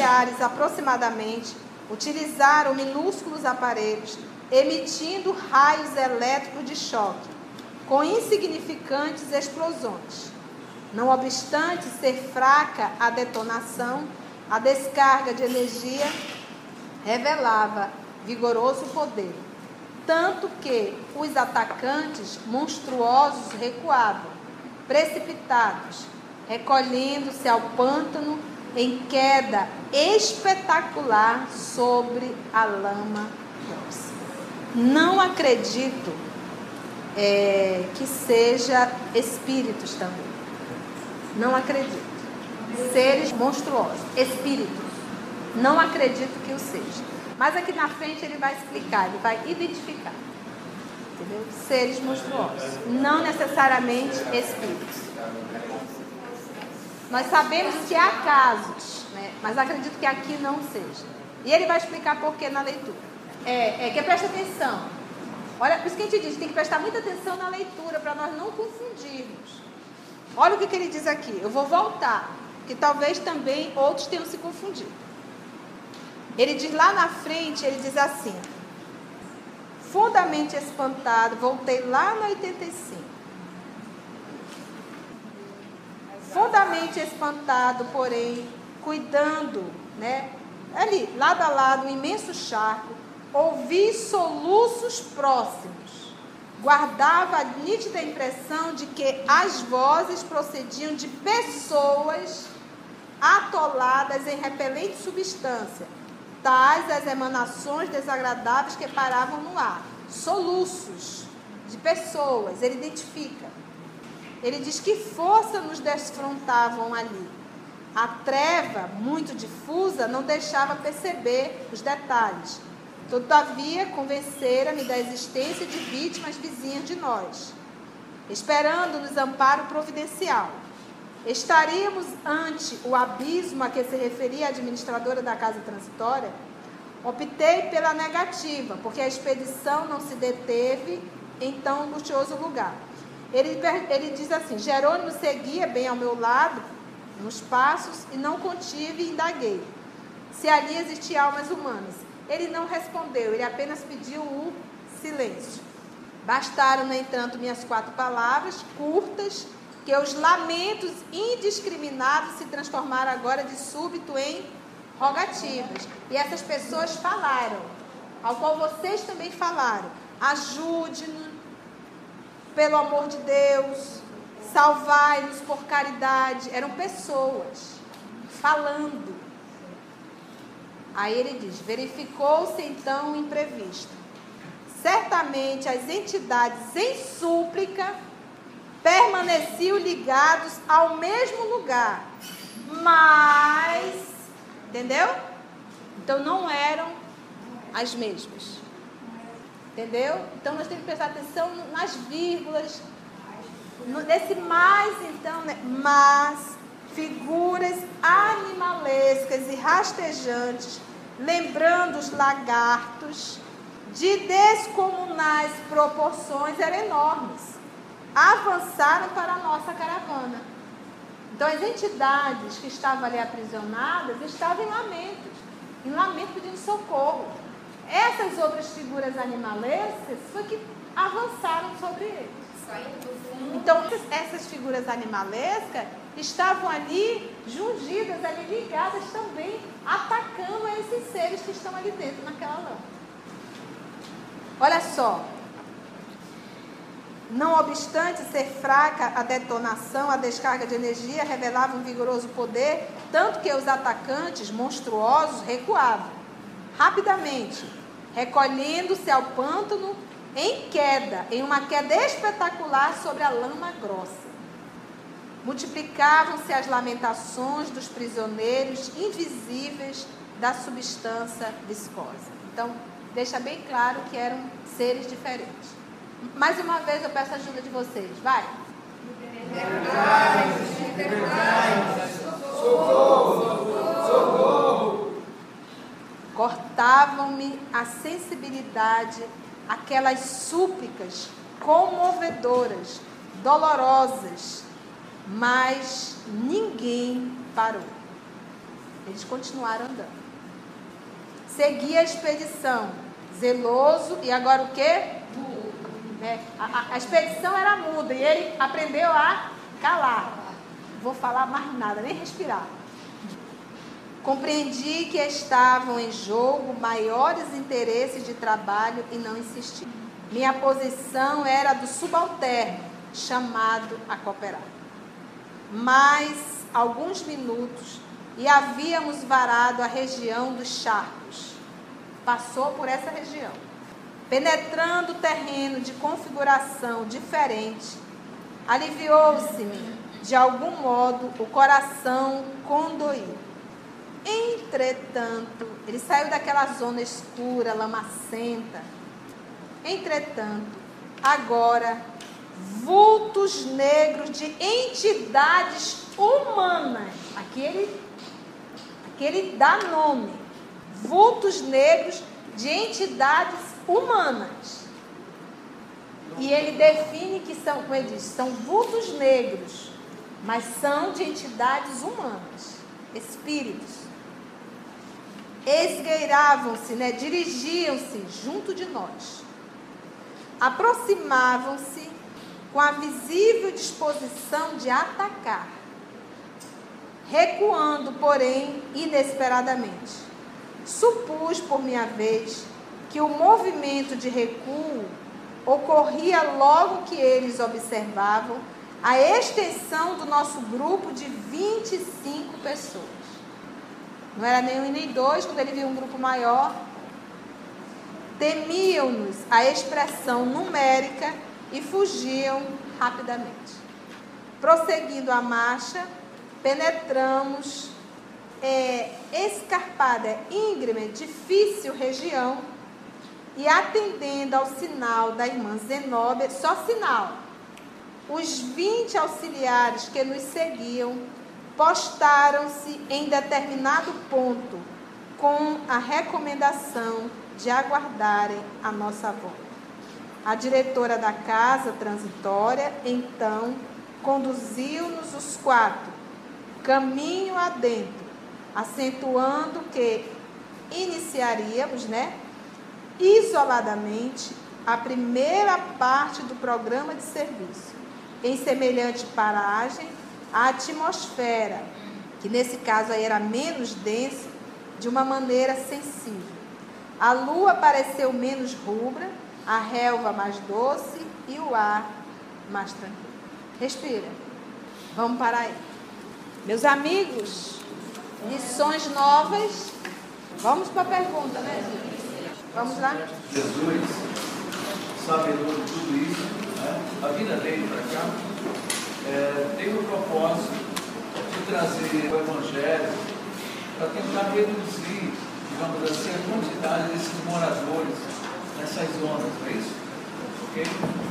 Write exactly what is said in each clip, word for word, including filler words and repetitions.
familiares, aproximadamente, utilizaram minúsculos aparelhos, emitindo raios elétricos de choque, com insignificantes explosões. Não obstante ser fraca a detonação, a descarga de energia revelava vigoroso poder, tanto que os atacantes monstruosos recuavam, precipitados, recolhendo-se ao pântano em queda espetacular sobre a lama grossa. Não acredito é, que seja espíritos também. Não acredito. Seres monstruosos, espíritos. Não acredito que o seja. Mas aqui na frente ele vai explicar, ele vai identificar. Entendeu? Seres monstruosos. Não necessariamente espíritos. Nós sabemos que há casos, né? Mas acredito que aqui não seja. E ele vai explicar por que na leitura. É, é que preste atenção. Olha, por isso que a gente diz, tem que prestar muita atenção na leitura, para nós não confundirmos. Olha o que, que ele diz aqui. Eu vou voltar, que talvez também outros tenham se confundido. Ele diz lá na frente, ele diz assim: fundamente espantado, voltei lá no oitenta e cinco. Fundamente espantado, porém, cuidando, né? Ali, lado a lado, um imenso charco, ouvi soluços próximos. Guardava a nítida impressão de que as vozes procediam de pessoas atoladas em repelente substância, tais as emanações desagradáveis que paravam no ar. Soluços de pessoas, ele identifica. Ele diz que força nos desfrontavam ali. A treva, muito difusa, não deixava perceber os detalhes. Todavia, convencera-me da existência de vítimas vizinhas de nós, esperando-nos amparo providencial. Estaríamos ante o abismo a que se referia a administradora da casa transitória? Optei pela negativa, porque a expedição não se deteve em tão luxuoso lugar. Ele, ele diz assim: Jerônimo seguia bem ao meu lado, nos passos, e não contive e indaguei se ali existiam almas humanas. Ele não respondeu, ele apenas pediu o silêncio. Bastaram, no entanto, minhas quatro palavras, curtas, que os lamentos indiscriminados se transformaram agora de súbito em rogativas. E essas pessoas falaram, ao qual vocês também falaram: ajude-nos, pelo amor de Deus, salvai-nos por caridade. Eram pessoas falando. Aí ele diz: verificou-se então o imprevisto. Certamente as entidades em súplica permaneciam ligados ao mesmo lugar, mas, entendeu? Então não eram as mesmas. Entendeu? Então nós temos que prestar atenção nas vírgulas, nesse mais, então, né? Mas figuras animalescas e rastejantes, lembrando os lagartos, de descomunais proporções, eram enormes. Avançaram para a nossa caravana. Então as entidades que estavam ali aprisionadas estavam em lamentos, em lamento pedindo socorro. Essas outras figuras animalescas foi que avançaram sobre eles. Então essas figuras animalescas estavam ali jungidas, ali ligadas também, atacando a esses seres que estão ali dentro naquela lâmpada. Olha só. Não obstante ser fraca a detonação, a descarga de energia revelava um vigoroso poder, tanto que os atacantes monstruosos recuavam rapidamente, recolhendo-se ao pântano em queda, em uma queda espetacular sobre a lama grossa. Multiplicavam-se as lamentações dos prisioneiros invisíveis da substância viscosa. Então, deixa bem claro que eram seres diferentes. Mais uma vez eu peço a ajuda de vocês. Vai. Socorro! Socorro! Cortavam-me a sensibilidade aquelas súplicas comovedoras, dolorosas, mas ninguém parou. Eles continuaram andando. Seguia a expedição, zeloso, e agora o quê? É, a, a expedição era muda, e ele aprendeu a calar. Não vou falar mais nada, nem respirar. Compreendi que estavam em jogo maiores interesses de trabalho e não insisti. Minha posição era do subalterno, chamado a cooperar. Mais alguns minutos e havíamos varado a região dos charcos. Passou por essa região. Penetrando o terreno de configuração diferente, aliviou-se-me, de algum modo, o coração condoído. Entretanto, ele saiu daquela zona escura, lamacenta. Entretanto, agora, vultos negros de entidades humanas. Aqui ele, aqui ele dá nome. Vultos negros de entidades humanas. E ele define que são, como ele diz, são vultos negros, mas são de entidades humanas, espíritos. Esgueiravam-se, né? Dirigiam-se junto de nós. Aproximavam-se com a visível disposição de atacar, recuando, porém, inesperadamente. Supus, por minha vez, que o movimento de recuo ocorria logo que eles observavam a extensão do nosso grupo de vinte e cinco pessoas. Não era nem um nem dois, quando ele viu um grupo maior. Temiam-nos a expressão numérica e fugiam rapidamente. Prosseguindo a marcha, penetramos é, escarpada, íngreme, difícil região e atendendo ao sinal da irmã Zenóbia, só sinal, os vinte auxiliares que nos seguiam postaram-se em determinado ponto com a recomendação de aguardarem a nossa volta. A diretora da casa transitória, então, conduziu-nos os quatro, caminho adentro, acentuando que iniciaríamos, né, isoladamente, a primeira parte do programa de serviço. Em semelhante paragem, a atmosfera, que nesse caso aí era menos densa, de uma maneira sensível. A lua pareceu menos rubra, a relva mais doce e o ar mais tranquilo. Respira. Vamos parar aí. Meus amigos, lições novas. Vamos para a pergunta, né? Vamos lá? Jesus, sabedor de tudo isso, né? A vinda dele para cá, é, tem o propósito de trazer o Evangelho para tentar reduzir, digamos assim, a quantidade desses moradores nessas zonas, não é isso? Ok?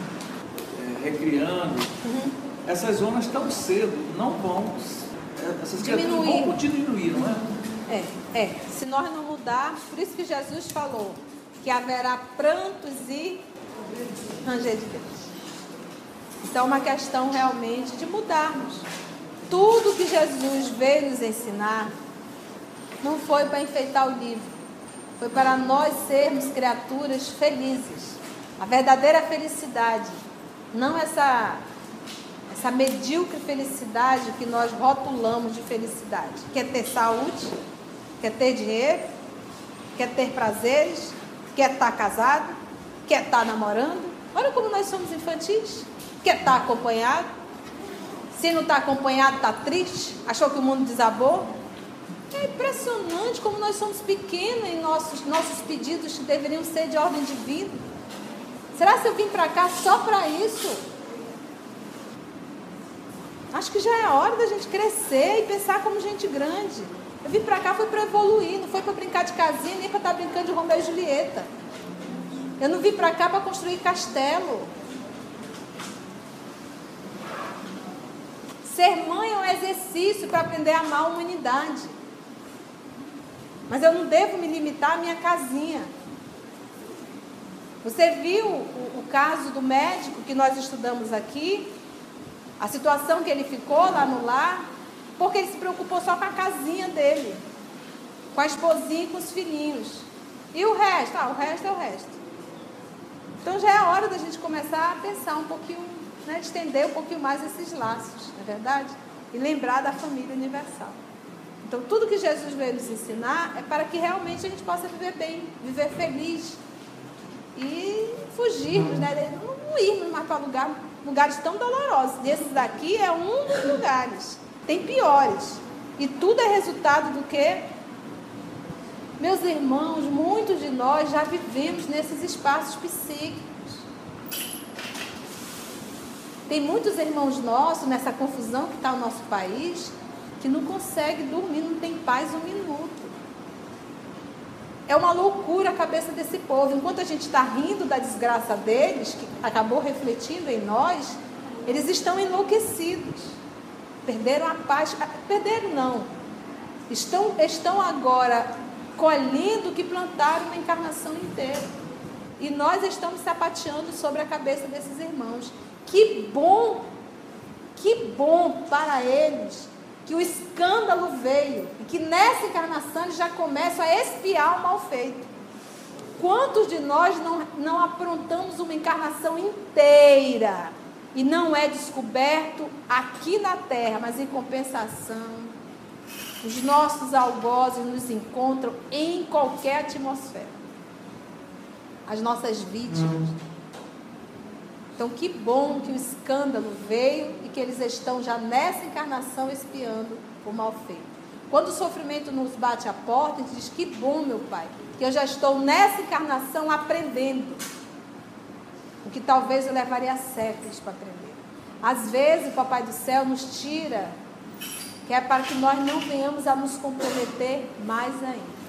É, recriando. Uhum. Essas zonas tão cedo não vão, essas criaturas vão diminuir, não é? É, é. Se nós não mudarmos, por isso que Jesus falou que haverá prantos e ranger de Deus. Então, é uma questão realmente de mudarmos. Tudo que Jesus veio nos ensinar não foi para enfeitar o livro, foi para nós sermos criaturas felizes. A verdadeira felicidade, não essa, essa medíocre felicidade que nós rotulamos de felicidade. Quer ter saúde, quer ter dinheiro, quer ter prazeres, quer estar casado, quer estar namorando. Olha como nós somos infantis. Quer estar acompanhado. Se não está acompanhado, está triste. Achou que o mundo desabou. É impressionante como nós somos pequenos em nossos, nossos pedidos que deveriam ser de ordem divina. Será que eu vim para cá só para isso? Acho que já é hora da gente crescer e pensar como gente grande. Eu vim para cá foi para evoluir, não foi para brincar de casinha, nem para estar brincando de Romeu e Julieta. Eu não vim para cá para construir castelo. Ser mãe é um exercício para aprender a amar a humanidade. Mas eu não devo me limitar à minha casinha. Você viu o, o caso do médico que nós estudamos aqui? A situação que ele ficou lá no lar, porque ele se preocupou só com a casinha dele. com a esposinha e com os filhinhos. E o resto? Ah, o resto é o resto. Então já é a hora da gente começar a pensar um pouquinho, né, estender um pouquinho mais esses laços, não é verdade? E lembrar da família universal. Então tudo que Jesus veio nos ensinar é para que realmente a gente possa viver bem, viver feliz. E fugirmos, né? Não irmos mais para lugar, lugares tão dolorosos. E esse daqui é um dos lugares. Tem piores. E tudo é resultado do quê? Meus irmãos, muitos de nós já vivemos nesses espaços psíquicos. Tem muitos irmãos nossos, nessa confusão que está o nosso país, que não consegue dormir, não tem paz um minuto. É uma loucura a cabeça desse povo. Enquanto a gente está rindo da desgraça deles, que acabou refletindo em nós, eles estão enlouquecidos. Perderam a paz. Perderam não. Estão, estão agora colhendo o que plantaram uma encarnação inteira. E nós estamos sapateando sobre a cabeça desses irmãos. Que bom, que bom para eles que o escândalo veio e que nessa encarnação eles já começam a expiar o mal feito. Quantos de nós não, não aprontamos uma encarnação inteira e não é descoberto aqui na Terra, mas em compensação, os nossos algozes nos encontram em qualquer atmosfera. As nossas vítimas. Então, que bom que o escândalo veio e que eles estão já nessa encarnação espiando o mal feito. Quando o sofrimento nos bate à porta, a gente diz, que bom, meu Pai, que eu já estou nessa encarnação aprendendo o que talvez eu levaria séculos para aprender. Às vezes, o Papai do Céu nos tira, que é para que nós não venhamos a nos comprometer mais ainda.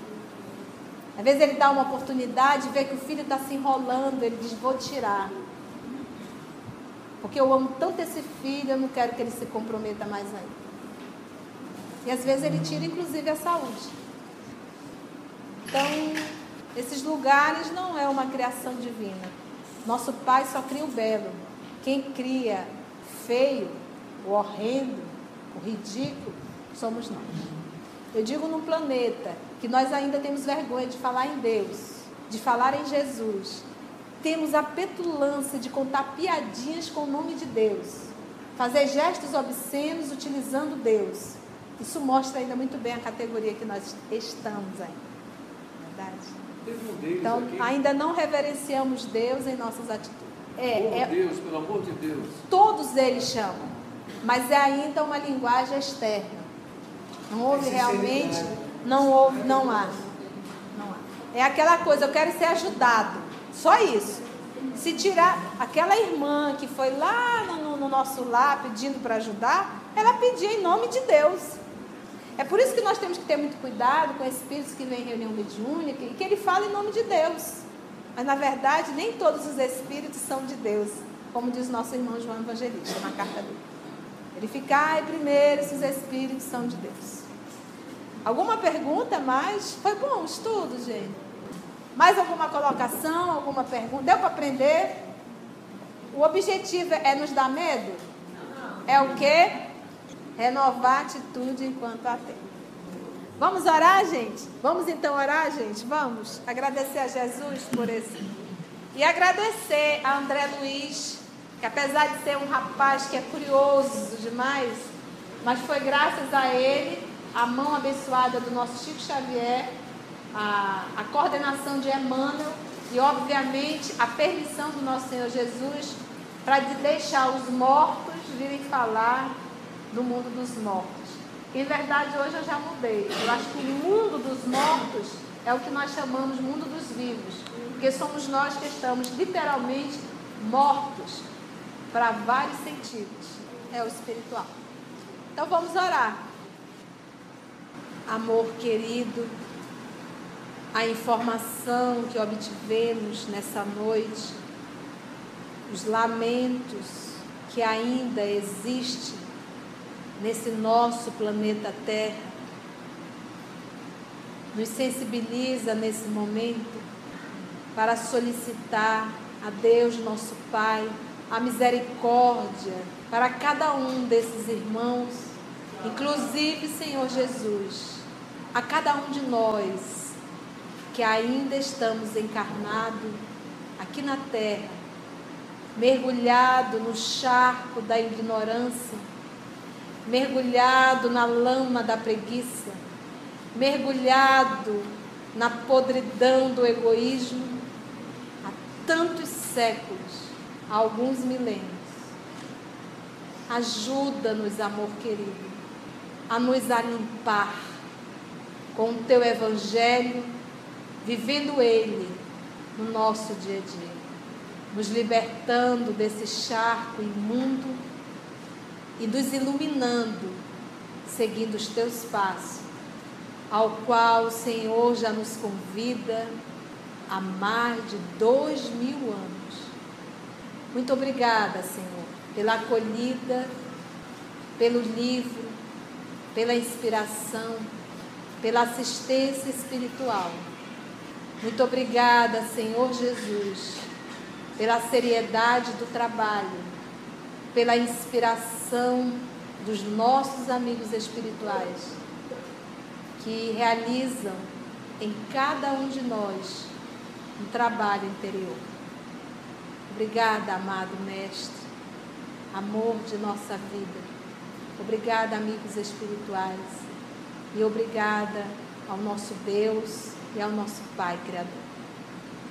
Às vezes ele dá uma oportunidade, vê que o filho está se enrolando, ele diz, vou tirar. Porque eu amo tanto esse filho, eu não quero que ele se comprometa mais ainda. E às vezes ele tira, inclusive, a saúde. Então, esses lugares não é uma criação divina. Nosso Pai só cria o belo. Quem cria feio, o horrendo, o ridículo, somos nós. Eu digo num planeta que nós ainda temos vergonha de falar em Deus, de falar em Jesus. Temos a petulância de contar piadinhas com o nome de Deus. Fazer gestos obscenos utilizando Deus. Isso mostra ainda muito bem a categoria que nós estamos ainda. Verdade? Então, ainda não reverenciamos Deus em nossas atitudes. É, é, Deus, pelo amor de Deus. Todos eles chamam. Mas é ainda uma linguagem externa. Não houve realmente, não houve, não há. Não há. É aquela coisa, eu quero ser ajudado. Só isso. Se tirar aquela irmã que foi lá no, no nosso lar pedindo para ajudar, ela pedia em nome de Deus. É por isso que nós temos que ter muito cuidado com espíritos que vêm em reunião mediúnica e que ele fala em nome de Deus. Mas na verdade nem todos os espíritos são de Deus, como diz nosso irmão João Evangelista na carta dele. Verificai primeiro se os espíritos são de Deus. Alguma pergunta mais? Foi bom o estudo, gente? Mais alguma colocação, alguma pergunta? Deu para aprender? O objetivo é nos dar medo? É o quê? Renovar a atitude enquanto há tempo. Vamos orar, gente? Vamos então orar, gente? Vamos agradecer a Jesus por esse. E agradecer a André Luiz, que apesar de ser um rapaz que é curioso demais, mas foi graças a ele, a mão abençoada do nosso Chico Xavier, A, a coordenação de Emmanuel e, obviamente, a permissão do nosso Senhor Jesus para de deixar os mortos virem falar do mundo dos mortos. Em verdade, hoje eu já mudei. Eu acho que o mundo dos mortos é o que nós chamamos mundo dos vivos, porque somos nós que estamos literalmente mortos para vários sentidos. É o espiritual. Então vamos orar. Amor querido, a informação que obtivemos nessa noite, os lamentos que ainda existem nesse nosso planeta Terra, nos sensibiliza nesse momento para solicitar a Deus, nosso Pai, a misericórdia para cada um desses irmãos, inclusive, Senhor Jesus, a cada um de nós que ainda estamos encarnados aqui na terra, mergulhado no charco da ignorância, mergulhado na lama da preguiça, mergulhado na podridão do egoísmo há tantos séculos, há alguns milênios. Ajuda-nos, amor querido, a nos alimpar com o teu evangelho, vivendo ele no nosso dia a dia, nos libertando desse charco imundo e nos iluminando, seguindo os teus passos, ao qual o Senhor já nos convida há mais de dois mil anos. Muito obrigada, Senhor, pela acolhida, pelo livro, pela inspiração, pela assistência espiritual. Muito obrigada, Senhor Jesus, pela seriedade do trabalho, pela inspiração dos nossos amigos espirituais, que realizam em cada um de nós um trabalho interior. Obrigada, amado Mestre, amor de nossa vida. Obrigada, amigos espirituais, e obrigada ao nosso Deus e ao nosso Pai Criador.